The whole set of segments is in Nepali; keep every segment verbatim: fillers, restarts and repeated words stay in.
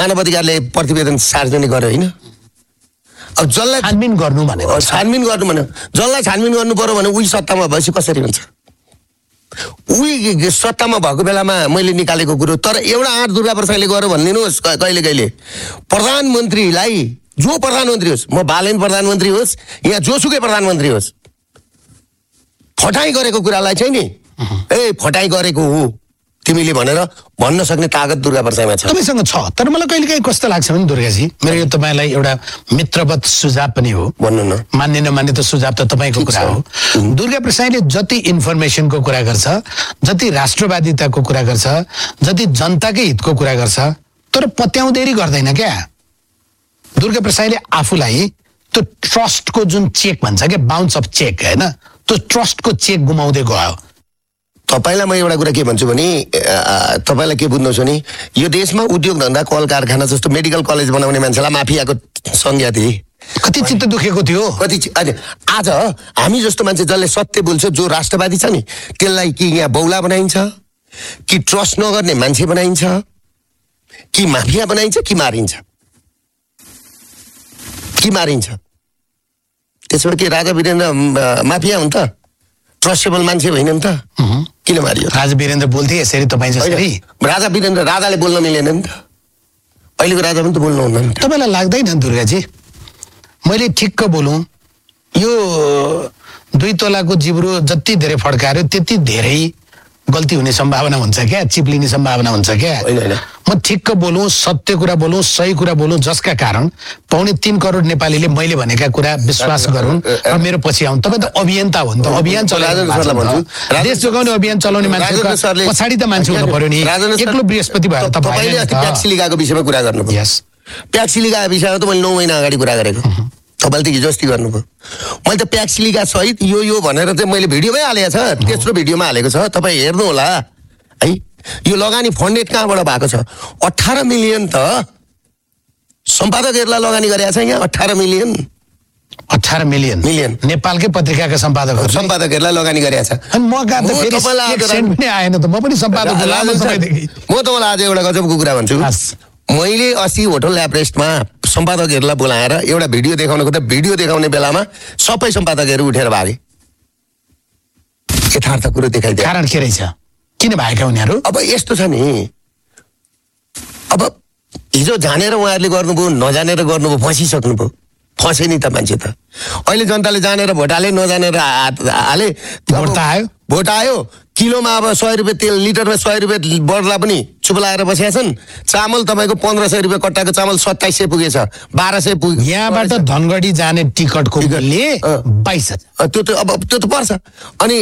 मानव अधिकारले प्रतिवेदन सार्वजनिक गर्यो होइन? अब जसलाई छानबिन गर्नु भनेको छानबिन गर्नु भन्यो, जसलाई छानबिन गर्नु पर्यो भने उही सत्तामा भएपछि कसरी हुन्छ? उही सत्तामा भएको बेलामा मैले निकालेको कुरो। तर एउटा आँट दुर्गा प्रसादले गर्यो भनिदिनुहोस् कहिले कहिले प्रधानमन्त्रीलाई, जो प्रधानमन्त्री होस्, म बालेन प्रधानमन्त्री होस् या जोसुकै प्रधानमन्त्री होस्, फटाइ गरेको कुरालाई चाहिँ नि ए फटाइ गरेको हो तिमीले भनेर भन्न सक्ने ताकत दुर्गा प्रसादमा छ। तपाईसँग छ। तर मलाई कहिले काहीँ कस्तो लाग्छ भने दुर्गाजी, मेरो यो तपाईँलाई एउटा मित्रवत सुझाव पनि हो, भन्नु न, मान्ने नमान्ने त सुझाव त तपाईँको कुरा हो। दुर्गा प्रसादले जति इन्फर्मेसनको कुरा गर्छ, जति राष्ट्रवादिताको कुरा गर्छ, जति जनताकै हितको कुरा गर्छ, तर पत्याउँदै गर्दैन क्या। दुर्गा प्रसादले आफूलाई त्यो ट्रस्टको जुन चेक भन्छ क्या, बाउन्स अफ चेक होइन, त्यो ट्रस्टको चेक गुमाउँदै गयो। तपाईँलाई म एउटा कुरा के भन्छु भने तपाईँलाई के बुझ्नुहोस् भने यो देशमा उद्योग धन्दा कल कारखाना जस्तो मेडिकल कलेज बनाउने मान्छेलाई माफियाको संज्ञा थिए। कति चित्त दुखेको थियो, कति आज हामी जस्तो मान्छे जसले सत्य बोल्छ, जो राष्ट्रवादी छ नि, त्यसलाई कि यहाँ बौला बनाइन्छ, कि ट्रस्ट नगर्ने मान्छे बनाइन्छ, कि माफिया बनाइन्छ, कि मारिन्छ कि मारिन्छ त्यसो के राजा वीरेन्द्र माफिया हुन् त? ट्रस्टेबल मान्छे होइन नि त? किन मारियो? राजा वीरेन्द्र बोल्थे यसरी तपाईँ जसरी? राजा वीरेन्द्र राजाले बोल्न मिलेन नि त, अहिलेको राजा पनि त बोल्नु हुन्न नि। तपाईँलाई लाग्दैन दुर्गाजी मैले ठिक्क बोलौँ, यो दुई तोलाको जिब्रो जति धेरै फड्कायो त्यति धेरै गल्ती हुने सम्भावना हुन्छ क्या, चिप्लिने सम्भावना हुन्छ क्या। म ठिक्क बोलौँ, सत्य कुरा बोलौँ, सही कुरा बोलौँ, जसका कारण पौने तीन करोड नेपालीले मैले भनेका कुरा विश्वास गरून् र मेरो पछि आउन्। तपाईँ त अभियन्ता हो नि त, अभियान चलाउने, देश जोगाउने अभियान चलाउने मान्छे पछाडि त मान्छे हुनु पर्यो नि। एक्लो बृहस्पति भएर त प्याक्सिलिकाको विषयमा कुरा गर्नुभयो। यस, प्याक्सिलिका विषयमा त मैले नौ महिना अगाडि कुरा गरेको, तपाईँले त हिजो अस्ति गर्नुभयो। मैले त प्याक्सिलिका सहित यो यो भनेर चाहिँ मैले भिडियोमै हालेको छ, तेस्रो भिडियोमा हालेको छ, तपाईँ हेर्नु होला है। यो लगानी फन्डेड कहाँबाट भएको छ? अठार मिलियन त सम्पादकहरूलाई लगानी गरेको छ यहाँ। अठार मिलियन अठार मिलियन मिलियन नेपालकै पत्रिकाका सम्पादकहरू सम्पादकहरूलाई लगानी गरेको छ। अनि म कहाँ त फेरि एक सेन्ट पनि आएन त, म पनि सम्पादक लामो समयदेखि। म तपाईँलाई आज एउटा गजबको कुरा भन्छु, मैले अस्ति होटल ल्याप्रेस्टमा सम्पादकहरूलाई बोलाएर एउटा भिडियो देखाउनको त भिडियो देखाउने बेलामा सबै सम्पादकहरू उठेर भागे। यथार्थ कुरो देखाइदियो। कारण के रहेछ? किन भागेका उनीहरू? अब यस्तो छ नि, अब हिजो जानेर उहाँहरूले गर्नुभयो, नजानेर गर्नुभयो, फसिसक्नुभयो, फसे नि त मान्छे त। अहिले जनताले जानेर भोट हाले, नजानेर हाले, भोट त आयो, भोट आयो, किलोमा अब सय रुपियाँ तेल, लिटरमा सय रुपियाँ बढ्ला पनि चुप लगाएर बसेका छन्। चामल तपाईँको पन्ध्र सय रुपियाँ कट्टाको चामल सत्ताइस सय पुगेछ, बाह्र सय पुग्यो। यहाँबाट धनगढी जाने टिकटको मूल्य बाइस हजार। त्यो त अब त्यो त पर्छ, अनि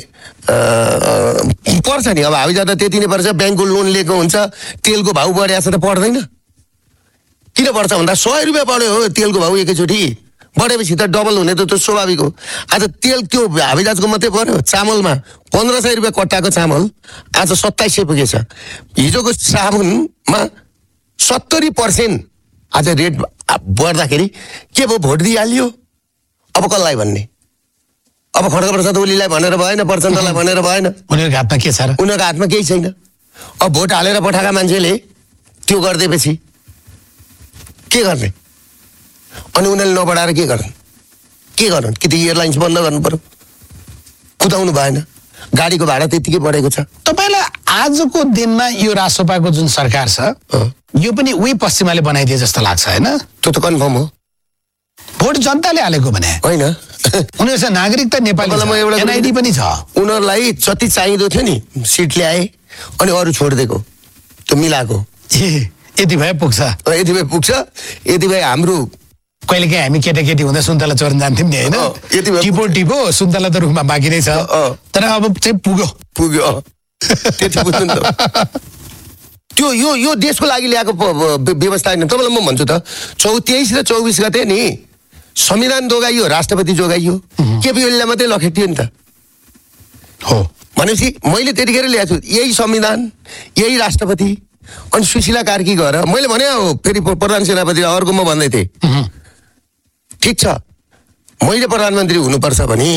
पर्छ नि। अब हामी जाँदा त्यति नै पर्छ, ब्याङ्कको लोन लिएको हुन्छ, तेलको भाउ बढेको छ त पर्दैन? किन पर्छ भन्दा सय रुपियाँ बढ्यो हो तेलको भाउ एकैचोटि, बढेपछि त डबल हुने त त्यो स्वाभाविक हो। आज तेल त्यो हाबीजाजको मात्रै पर्यो, चामलमा पन्ध्र सय रुपियाँ कट्टाको चामल आज सत्ताइस सय पुगेछ। हिजोको साबुनमा सत्तरी पर्सेन्ट आज रेट बढ्दाखेरि के भयो? भोट दिइहालियो, अब कसलाई भन्ने? अब खड्गप्रसाद ओलीलाई भनेर भएन, प्रचण्डलाई भनेर भएन, उनीहरूको हातमा के छ र? उनीहरूको हातमा केही छैन। अब भोट हालेर पठाएका मान्छेले त्यो गरिदिएपछि के गर्ने? अनि उनीहरूले नबढाएर के गर्नु? के गर्नु? कि त एयरलाइन्स बन्द गर्नु पर्यो, कुदाउनु भएन, गाडीको भाडा त्यतिकै बढेको छ। तपाईँलाई आजको दिनमा यो रासोपाको जुन सरकार छ यो पनि उही पश्चिमाले बनाइदिए जस्तो लाग्छ होइन? त्यो त कन्फर्म हो। भोट जनताले हालेको भने होइन, उनीहरूसँग नागरिकता नेपाली छ, एनआइडी पनि छ। उनीहरूलाई जति चाहिँदो थियो नि सिट ल्याए अनि अरू छोडिदिएको, त्यो मिलाएको, यति भए पुग्छ, यति भए पुग्छ। यति भए हाम्रो कहिले काहीँ हामी केटाकेटी हुँदा सुन्तला चोर्न जान्थ्यौँ नि होइन? टिपो टिपो सुन्तला त रुखमा बाँकी नै छ, तर अब चाहिँ पुग्यो पुग्यो त्यति बुझ्नु नि त। त्यो यो यो देशको लागि ल्याएको व्यवस्था होइन। तपाईँलाई म भन्छु त, चौ तेइस र चौबिस गते नि संविधान जोगाइयो, राष्ट्रपति जोगाइयो, केपी ओलीलाई मात्रै लखेटियो नि त हो। भनेपछि मैले त्यतिखेर ल्याएको छु यही संविधान, यही राष्ट्रपति, अनि सुशीला कार्की गएर मैले भने हो फेरि प्रधान सेनापति अर्को म भन्दै थिएँ, ठिक छ मैले प्रधानमन्त्री हुनुपर्छ भने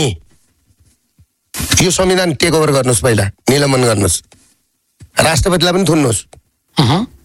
यो संविधान टेक ओभर गर्नुहोस्, पहिला निलम्बन गर्नुहोस्, राष्ट्रपतिलाई पनि थुन्नुहोस्,